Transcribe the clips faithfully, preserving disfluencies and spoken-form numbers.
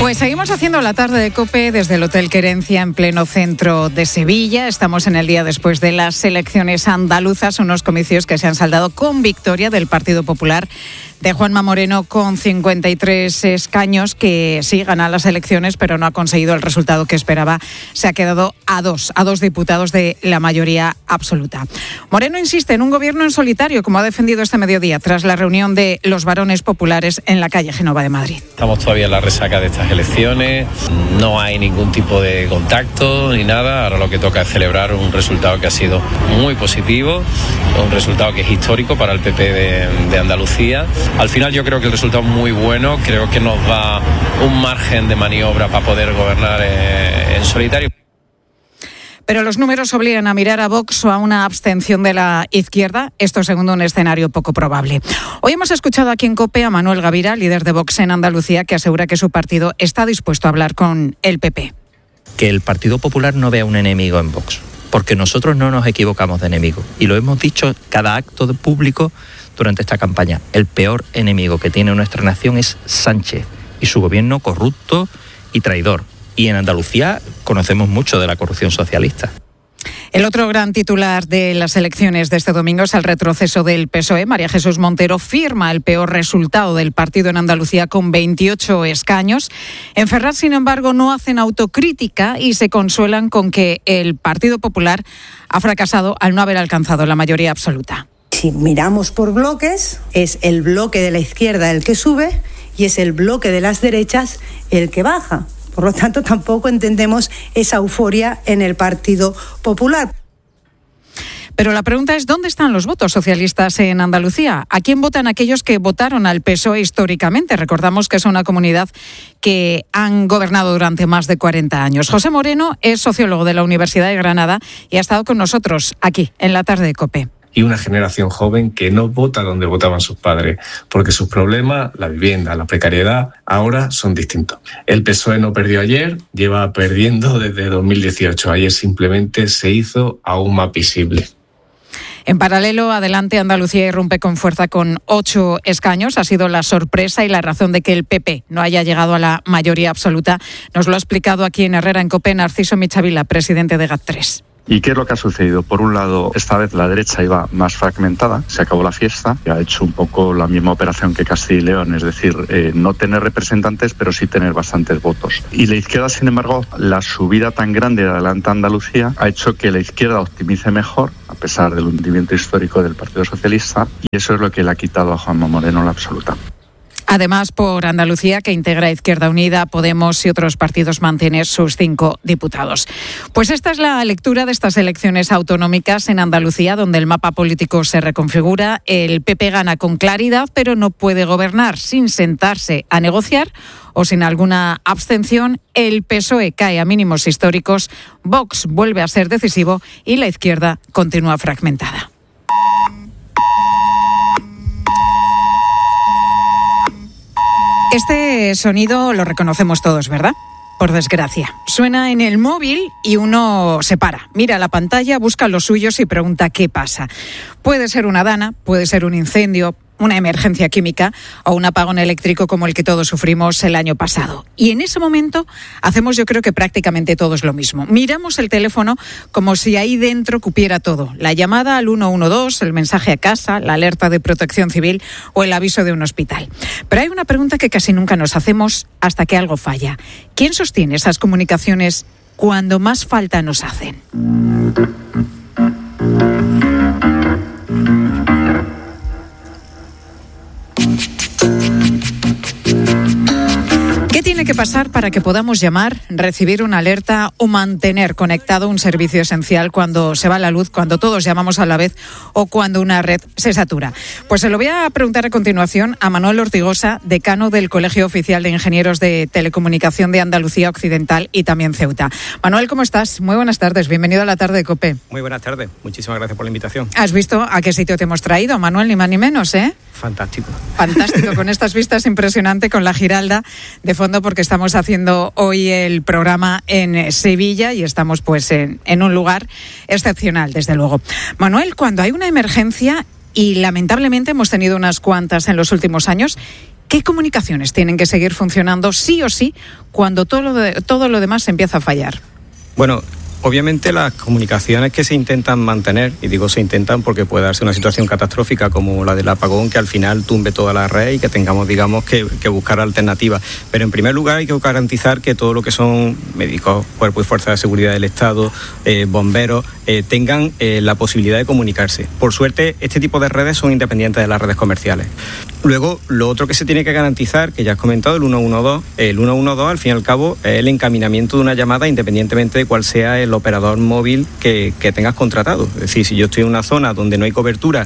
Pues seguimos haciendo la tarde de COPE desde el Hotel Querencia en pleno centro de Sevilla. Estamos en el día después de las elecciones andaluzas, unos comicios que se han saldado con victoria del Partido Popular de Juanma Moreno con cincuenta y tres escaños, que sí gana las elecciones, pero no ha conseguido el resultado que esperaba. Se ha quedado a dos, a dos diputados de la mayoría absoluta. Moreno insiste en un gobierno en solitario, como ha defendido este mediodía, tras la reunión de los varones populares en la calle Génova de Madrid. Estamos todavía en la resaca de estas elecciones, no hay ningún tipo de contacto ni nada. Ahora lo que toca es celebrar un resultado que ha sido muy positivo, un resultado que es histórico para el P P de, de Andalucía. Al final yo creo que el resultado es muy bueno, creo que nos da un margen de maniobra para poder gobernar eh, en solitario. Pero los números obligan a mirar a Vox o a una abstención de la izquierda, esto según un escenario poco probable. Hoy hemos escuchado aquí en COPE a Manuel Gavira, líder de Vox en Andalucía, que asegura que su partido está dispuesto a hablar con el P P. Que el Partido Popular no vea un enemigo en Vox, porque nosotros no nos equivocamos de enemigo. Y lo hemos dicho cada acto de público durante esta campaña. El peor enemigo que tiene nuestra nación es Sánchez y su gobierno corrupto y traidor. Y en Andalucía conocemos mucho de la corrupción socialista. El otro gran titular de las elecciones de este domingo es el retroceso del P S O E. María Jesús Montero firma el peor resultado del partido en Andalucía con veintiocho escaños. En Ferraz, sin embargo, no hacen autocrítica y se consuelan con que el Partido Popular ha fracasado al no haber alcanzado la mayoría absoluta. Si miramos por bloques, es el bloque de la izquierda el que sube y es el bloque de las derechas el que baja. Por lo tanto, tampoco entendemos esa euforia en el Partido Popular. Pero la pregunta es, ¿dónde están los votos socialistas en Andalucía? ¿A quién votan aquellos que votaron al P S O E históricamente? Recordamos que es una comunidad que han gobernado durante más de cuarenta años. José Moreno es sociólogo de la Universidad de Granada y ha estado con nosotros aquí, en la tarde de COPE. Y una generación joven que no vota donde votaban sus padres, porque sus problemas, la vivienda, la precariedad, ahora son distintos. El P S O E no perdió ayer, lleva perdiendo desde dos mil dieciocho. Ayer simplemente se hizo aún más visible. En paralelo, Adelante Andalucía irrumpe con fuerza con ocho escaños. Ha sido la sorpresa y la razón de que el P P no haya llegado a la mayoría absoluta. Nos lo ha explicado aquí en Herrera en COPE Narciso Michavila, presidente de GAT tres. ¿Y qué es lo que ha sucedido? Por un lado, esta vez la derecha iba más fragmentada, se acabó la fiesta, y ha hecho un poco la misma operación que Castilla y León, es decir, eh, no tener representantes, pero sí tener bastantes votos. Y la izquierda, sin embargo, la subida tan grande de Adelante Andalucía ha hecho que la izquierda optimice mejor, a pesar del hundimiento histórico del Partido Socialista, y eso es lo que le ha quitado a Juanma Moreno la absoluta. Además, por Andalucía, que integra Izquierda Unida, Podemos y otros partidos, mantiene sus cinco diputados. Pues esta es la lectura de estas elecciones autonómicas en Andalucía, donde el mapa político se reconfigura. El P P gana con claridad, pero no puede gobernar sin sentarse a negociar o sin alguna abstención. El P S O E cae a mínimos históricos, Vox vuelve a ser decisivo y la izquierda continúa fragmentada. Este sonido lo reconocemos todos, ¿verdad? Por desgracia. Suena en el móvil y uno se para, mira la pantalla, busca los suyos y pregunta qué pasa. Puede ser una dana, puede ser un incendio, una emergencia química o un apagón eléctrico como el que todos sufrimos el año pasado. Y en ese momento hacemos, yo creo que prácticamente todos lo mismo. Miramos el teléfono como si ahí dentro cupiera todo. La llamada al uno uno dos, el mensaje a casa, la alerta de protección civil o el aviso de un hospital. Pero hay una pregunta que casi nunca nos hacemos hasta que algo falla. ¿Quién sostiene esas comunicaciones cuando más falta nos hacen? ¿Qué tiene que pasar para que podamos llamar, recibir una alerta o mantener conectado un servicio esencial cuando se va la luz, cuando todos llamamos a la vez o cuando una red se satura? Pues se lo voy a preguntar a continuación a Manuel Ortigosa, decano del Colegio Oficial de Ingenieros de Telecomunicación de Andalucía Occidental y también Ceuta. Manuel, ¿cómo estás? Muy buenas tardes, bienvenido a la tarde de COPE. Muy buenas tardes, muchísimas gracias por la invitación. ¿Has visto a qué sitio te hemos traído, Manuel? Ni más ni menos, ¿eh? Fantástico. Fantástico, con estas vistas impresionantes, con la Giralda de fondo, porque estamos haciendo hoy el programa en Sevilla y estamos pues en, en un lugar excepcional, desde luego. Manuel, cuando hay una emergencia, y lamentablemente hemos tenido unas cuantas en los últimos años, ¿Qué comunicaciones tienen que seguir funcionando sí o sí cuando todo lo, de, todo lo demás empieza a fallar? Bueno, obviamente las comunicaciones que se intentan mantener, y digo se intentan porque puede darse una situación catastrófica como la del apagón, que al final tumbe toda la red y que tengamos, digamos, que, que buscar alternativas. Pero en primer lugar hay que garantizar que todo lo que son médicos, cuerpos y fuerzas de seguridad del Estado, eh, bomberos, eh, tengan eh, la posibilidad de comunicarse. Por suerte, este tipo de redes son independientes de las redes comerciales. Luego, lo otro que se tiene que garantizar, que ya has comentado, el uno uno dos, el uno uno dos al fin y al cabo es el encaminamiento de una llamada independientemente de cuál sea el operador móvil que, que tengas contratado. Es decir, si yo estoy en una zona donde no hay cobertura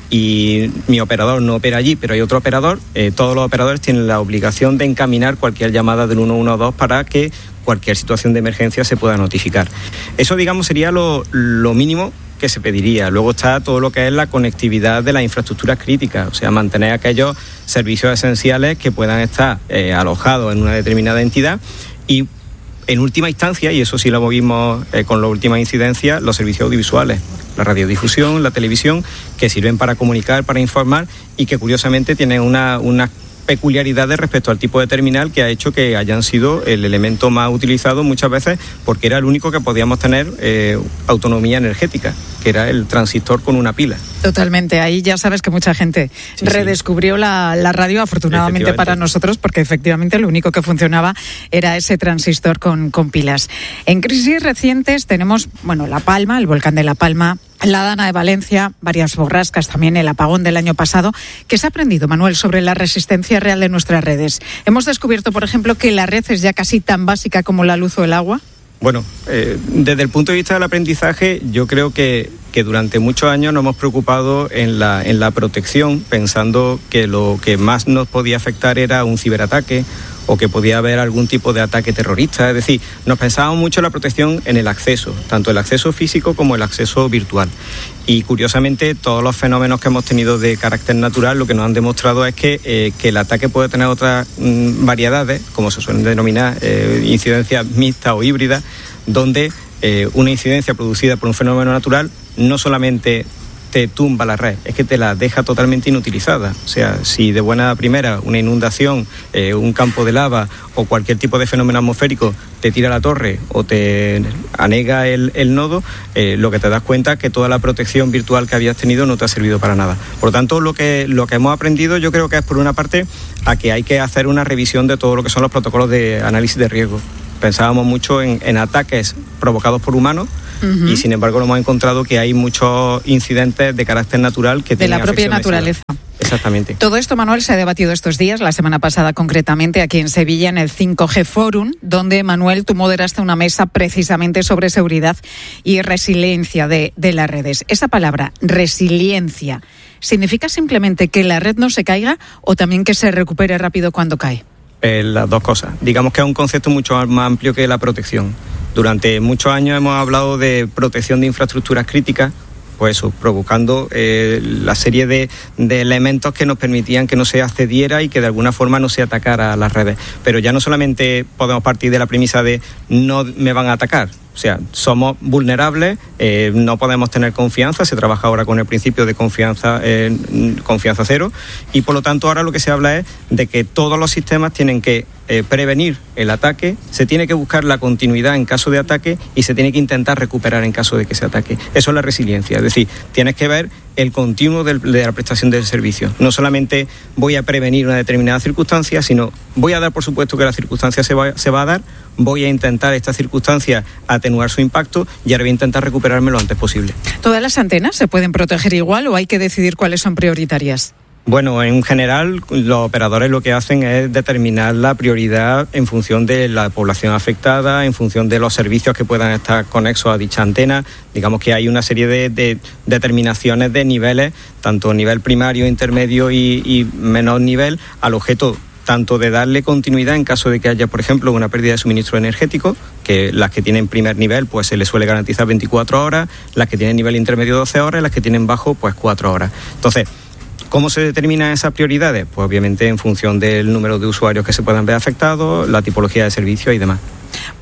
y mi operador no opera allí, pero hay otro operador, eh, todos los operadores tienen la obligación de encaminar cualquier llamada del uno uno dos para que cualquier situación de emergencia se pueda notificar. Eso, digamos, sería lo, lo mínimo que se pediría. Luego está todo lo que es la conectividad de las infraestructuras críticas, o sea, mantener aquellos servicios esenciales que puedan estar eh, alojados en una determinada entidad y, en última instancia, y eso sí lo vimos eh, con la última incidencia, los servicios audiovisuales, la radiodifusión, la televisión, que sirven para comunicar, para informar y que curiosamente tienen una, una peculiaridades respecto al tipo de terminal que ha hecho que hayan sido el elemento más utilizado muchas veces porque era el único que podíamos tener eh, autonomía energética, que era el transistor con una pila. Totalmente, ahí ya sabes que mucha gente sí, redescubrió sí. La, la radio, afortunadamente para nosotros, porque efectivamente lo único que funcionaba era ese transistor con, con pilas. En crisis recientes tenemos, bueno, La Palma, el volcán de La Palma, la Dana de Valencia, varias borrascas, también el apagón del año pasado. ¿Qué se ha aprendido, Manuel, sobre la resistencia real de nuestras redes? Hemos descubierto, por ejemplo, que la red es ya casi tan básica como la luz o el agua. Bueno, eh, desde el punto de vista del aprendizaje, yo creo que, que durante muchos años nos hemos preocupado en la, en la protección, pensando que lo que más nos podía afectar era un ciberataque o que podía haber algún tipo de ataque terrorista. Es decir, nos pensábamos mucho en la protección en el acceso, tanto el acceso físico como el acceso virtual. Y curiosamente, todos los fenómenos que hemos tenido de carácter natural lo que nos han demostrado es que, eh, que el ataque puede tener otras mm, variedades, como se suelen denominar, eh, incidencias mixtas o híbridas, donde eh, una incidencia producida por un fenómeno natural no solamente te tumba la red, es que te la deja totalmente inutilizada. O sea, si de buena primera una inundación, eh, un campo de lava o cualquier tipo de fenómeno atmosférico te tira la torre o te anega el, el nodo, eh, lo que te das cuenta es que toda la protección virtual que habías tenido no te ha servido para nada. Por lo tanto, lo que, lo que hemos aprendido yo creo que es, por una parte, a que hay que hacer una revisión de todo lo que son los protocolos de análisis de riesgo. Pensábamos mucho en, en ataques provocados por humanos, uh-huh. y sin embargo hemos encontrado que hay muchos incidentes de carácter natural que de la propia naturaleza. Exactamente. Todo esto, Manuel, se ha debatido estos días, la semana pasada concretamente aquí en Sevilla, en el cinco G Forum, donde, Manuel, tú moderaste una mesa precisamente sobre seguridad y resiliencia de, de las redes. Esa palabra, resiliencia, ¿significa simplemente que la red no se caiga o también que se recupere rápido cuando cae? Eh, las dos cosas. Digamos que es un concepto mucho más amplio que la protección. Durante muchos años hemos hablado de protección de infraestructuras críticas, pues eso, provocando eh, la serie de, de elementos que nos permitían que no se accediera y que de alguna forma no se atacara a las redes. Pero ya no solamente podemos partir de la premisa de no me van a atacar. O sea, somos vulnerables, eh, no podemos tener confianza, se trabaja ahora con el principio de confianza, eh, confianza cero, y por lo tanto ahora lo que se habla es de que todos los sistemas tienen que eh, prevenir el ataque, se tiene que buscar la continuidad en caso de ataque y se tiene que intentar recuperar en caso de que se ataque. Eso es la resiliencia, es decir, tienes que ver el continuo del, de la prestación del servicio. No solamente voy a prevenir una determinada circunstancia, sino voy a dar por supuesto que la circunstancia se va, se va a dar, voy a intentar esta circunstancia atenuar su impacto y ahora voy a intentar recuperarme lo antes posible. ¿Todas las antenas se pueden proteger igual o hay que decidir cuáles son prioritarias? Bueno, en general los operadores lo que hacen es determinar la prioridad en función de la población afectada, en función de los servicios que puedan estar conexos a dicha antena. Digamos que hay una serie de, de determinaciones de niveles, tanto nivel primario, intermedio y, y menor nivel, al objeto tanto de darle continuidad en caso de que haya, por ejemplo, una pérdida de suministro energético, que las que tienen primer nivel pues se les suele garantizar veinticuatro horas, las que tienen nivel intermedio doce horas y las que tienen bajo pues cuatro horas. Entonces, ¿cómo se determinan esas prioridades? Pues obviamente en función del número de usuarios que se puedan ver afectados, la tipología de servicio y demás.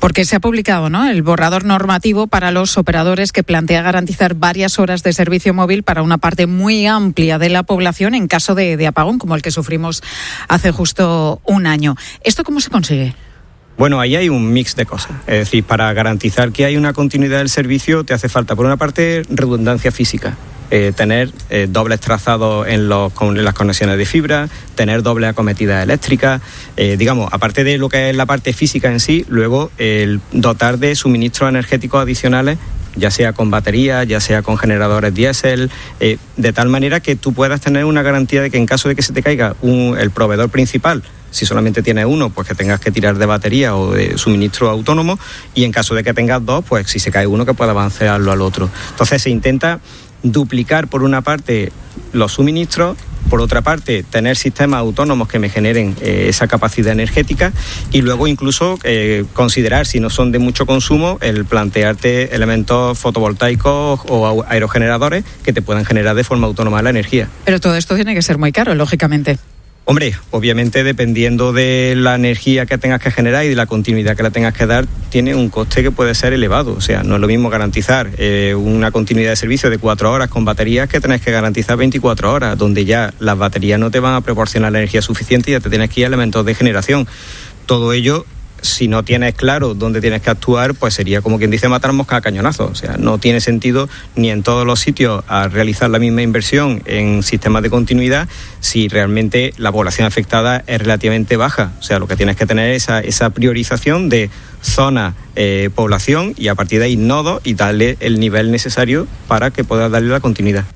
Porque se ha publicado, ¿no?, el borrador normativo para los operadores que plantea garantizar varias horas de servicio móvil para una parte muy amplia de la población en caso de, de apagón, como el que sufrimos hace justo un año. ¿Esto cómo se consigue? Bueno, ahí hay un mix de cosas. Es decir, para garantizar que hay una continuidad del servicio te hace falta, por una parte, redundancia física. Eh, tener eh, dobles trazados en, los, con, en las conexiones de fibra, tener doble acometidas eléctricas, eh, digamos, aparte de lo que es la parte física en sí, luego el dotar de suministros energéticos adicionales, ya sea con baterías, ya sea con generadores diésel, eh, de tal manera que tú puedas tener una garantía de que en caso de que se te caiga un, el proveedor principal, si solamente tienes uno, pues que tengas que tirar de batería o de suministro autónomo, y en caso de que tengas dos, pues si se cae uno, que pueda avancearlo al otro. Entonces se intenta duplicar, por una parte, los suministros, por otra parte, tener sistemas autónomos que me generen eh, esa capacidad energética, y luego incluso eh, considerar, si no son de mucho consumo, el plantearte elementos fotovoltaicos o aerogeneradores que te puedan generar de forma autónoma la energía. Pero todo esto tiene que ser muy caro, lógicamente. Hombre, obviamente dependiendo de la energía que tengas que generar y de la continuidad que la tengas que dar, tiene un coste que puede ser elevado. O sea, no es lo mismo garantizar eh, una continuidad de servicio de cuatro horas con baterías que tenés que garantizar veinticuatro horas, donde ya las baterías no te van a proporcionar la energía suficiente y ya te tienes que ir a elementos de generación. Todo ello, si no tienes claro dónde tienes que actuar, pues sería como quien dice matar mosca a cañonazo. O sea, no tiene sentido ni en todos los sitios a realizar la misma inversión en sistemas de continuidad si realmente la población afectada es relativamente baja. O sea, lo que tienes que tener es esa, esa priorización de zona, eh, población, y a partir de ahí nodos, y darle el nivel necesario para que puedas darle la continuidad.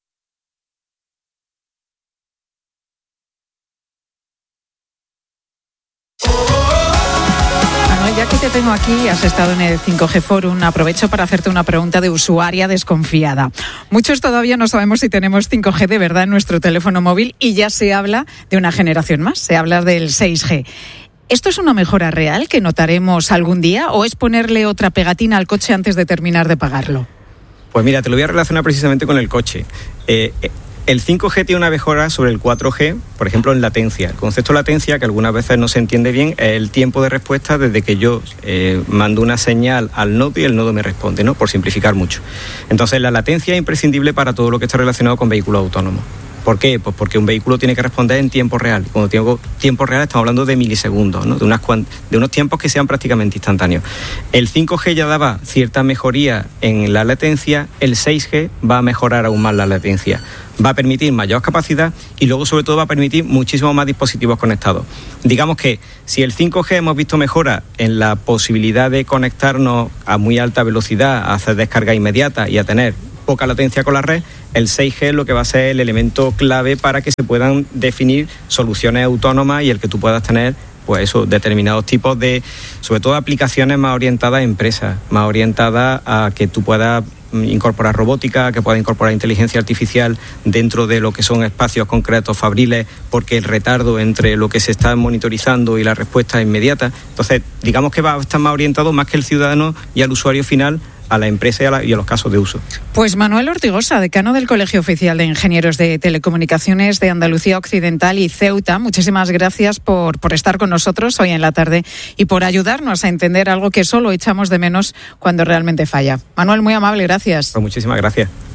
Ya que te tengo aquí, has estado en el cinco G Forum, aprovecho para hacerte una pregunta de usuaria desconfiada. Muchos todavía no sabemos si tenemos cinco G de verdad en nuestro teléfono móvil, y ya se habla de una generación más, se habla del seis G. ¿Esto es una mejora real que notaremos algún día, o es ponerle otra pegatina al coche antes de terminar de pagarlo? Pues mira, te lo voy a relacionar precisamente con el coche. Eh, El cinco G tiene una mejora sobre el cuatro G, por ejemplo, en latencia. El concepto de latencia, que algunas veces no se entiende bien, es el tiempo de respuesta desde que yo eh, mando una señal al nodo y el nodo me responde, ¿no?, por simplificar mucho. Entonces, la latencia es imprescindible para todo lo que está relacionado con vehículos autónomos. ¿Por qué? Pues porque un vehículo tiene que responder en tiempo real. Cuando digo tiempo real estamos hablando de milisegundos, ¿no?, de, unas cuant- de unos tiempos que sean prácticamente instantáneos. El cinco G ya daba cierta mejoría en la latencia, el seis G va a mejorar aún más la latencia. Va a permitir mayor capacidad y luego sobre todo va a permitir muchísimos más dispositivos conectados. Digamos que si el cinco G hemos visto mejora en la posibilidad de conectarnos a muy alta velocidad, a hacer descarga inmediata y a tener poca latencia con la red, el seis G es lo que va a ser el elemento clave para que se puedan definir soluciones autónomas y el que tú puedas tener pues eso, determinados tipos de, sobre todo aplicaciones más orientadas a empresas, más orientadas a que tú puedas incorporar robótica, que pueda incorporar inteligencia artificial dentro de lo que son espacios concretos fabriles, porque el retardo entre lo que se está monitorizando y la respuesta es inmediata. Entonces, digamos que va a estar más orientado más que el ciudadano y al usuario final, a la empresa y a, la, y a los casos de uso. Pues Manuel Ortigosa, decano del Colegio Oficial de Ingenieros de Telecomunicaciones de Andalucía Occidental y Ceuta, muchísimas gracias por, por estar con nosotros hoy en la tarde y por ayudarnos a entender algo que solo echamos de menos cuando realmente falla. Manuel, muy amable, gracias. Pues muchísimas gracias.